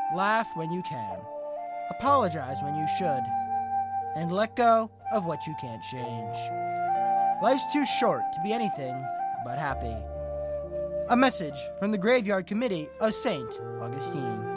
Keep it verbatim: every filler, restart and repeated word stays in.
laugh when you can, apologize when you should, and let go of what you can't change. Life's too short to be anything but happy. A message from the Graveyard Committee of Saint Augustine.